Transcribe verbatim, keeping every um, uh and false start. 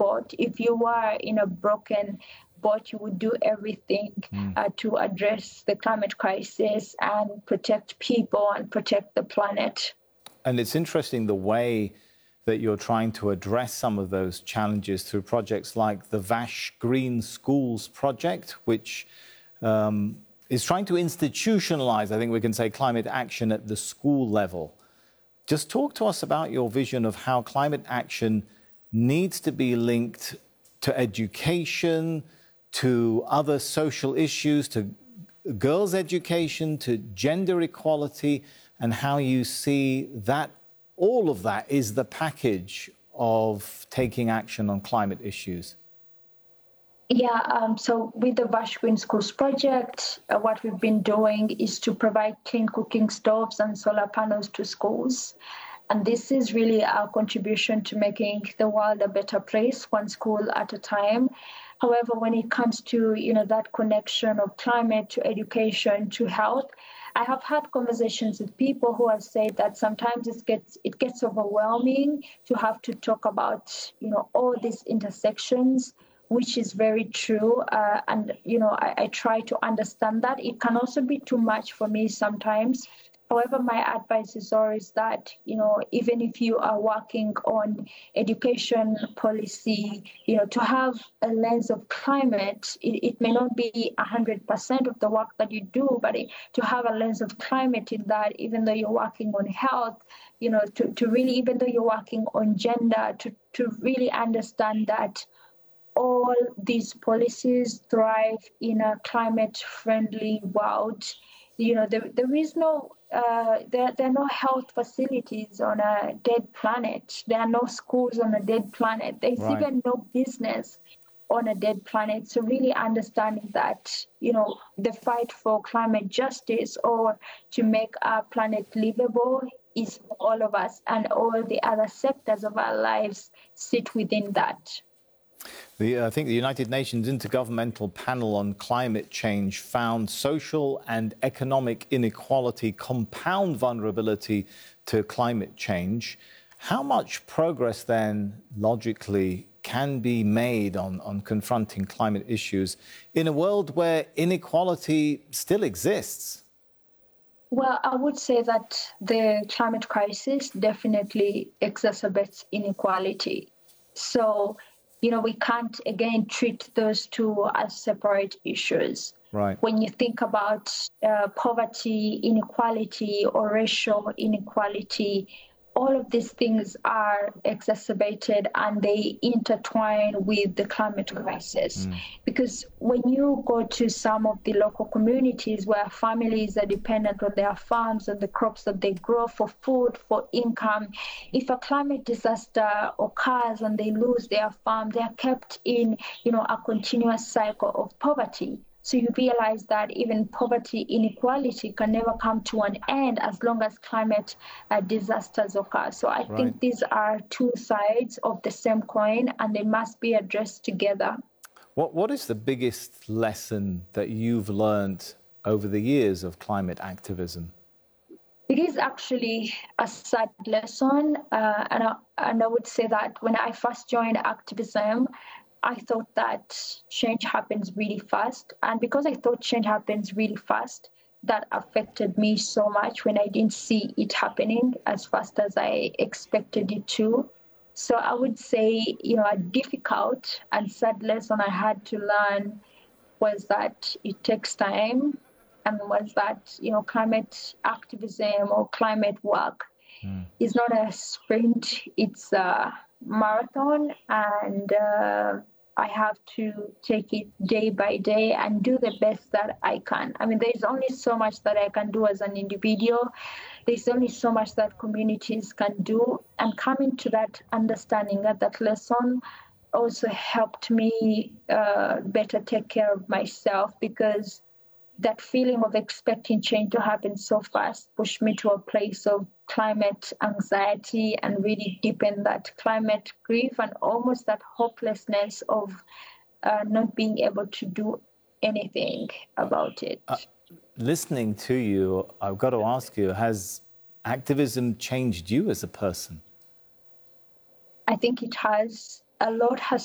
boat. If you were in a broken boat, you would do everything mm. uh, to address the climate crisis and protect people and protect the planet. And it's interesting the way that you're trying to address some of those challenges through projects like the Vash Green Schools project, which um, is trying to institutionalize, I think we can say, climate action at the school level. Just talk to us about your vision of how climate action needs to be linked to education, to other social issues, to girls' education, to gender equality, and how you see that all of that is the package of taking action on climate issues. Yeah, um, so with the Vash Green Schools project, uh, what we've been doing is to provide clean cooking stoves and solar panels to schools. And this is really our contribution to making the world a better place, one school at a time. However, when it comes to, you know, that connection of climate to education to health, I have had conversations with people who have said that sometimes it gets it gets overwhelming to have to talk about, you know, all these intersections, which is very true. Uh, and, you know, I, I try to understand that. It can also be too much for me sometimes. However, my advice is always that, you know, even if you are working on education policy, you know, to have a lens of climate, it, it may not be one hundred percent of the work that you do, but it, to have a lens of climate in that, even though you're working on health, you know, to, to really, even though you're working on gender, to, to really understand that all these policies thrive in a climate-friendly world. You know, there, there is no, uh, there, there are no health facilities on a dead planet. There are no schools on a dead planet. There's right. even no business on a dead planet. So really understanding that, you know, the fight for climate justice or to make our planet livable is for all of us, and all the other sectors of our lives sit within that. The, I think the United Nations Intergovernmental Panel on Climate Change found social and economic inequality compound vulnerability to climate change. How much progress then, logically, can be made on, on confronting climate issues in a world where inequality still exists? Well, I would say that the climate crisis definitely exacerbates inequality. So, you know, we can't, again, treat those two as separate issues. Right. When you think about uh, poverty, inequality, or racial inequality, all of these things are exacerbated and they intertwine with the climate crisis. Mm. Because when you go to some of the local communities where families are dependent on their farms and the crops that they grow for food, for income, if a climate disaster occurs and they lose their farm, they are kept in, you know, a continuous cycle of poverty. So you realize that even poverty, inequality can never come to an end as long as climate uh, disasters occur. So I right. think these are two sides of the same coin and they must be addressed together. What What is the biggest lesson that you've learned over the years of climate activism? It is actually a sad lesson. Uh, and, I, and I would say that when I first joined activism, I thought that change happens really fast. And because I thought change happens really fast, that affected me so much when I didn't see it happening as fast as I expected it to. So I would say, you know, a difficult and sad lesson I had to learn was that it takes time, and was that, you know, climate activism or climate work mm. is not a sprint, it's a marathon, and uh, I have to take it day by day and do the best that I can. I mean, there's only so much that I can do as an individual. There's only so much that communities can do. And coming to that understanding, that that lesson also helped me uh, better take care of myself, because that feeling of expecting change to happen so fast pushed me to a place of climate anxiety and really deepen that climate grief and almost that hopelessness of uh, not being able to do anything about it. Uh, listening to you, I've got to ask you, has activism changed you as a person? I think it has. A lot has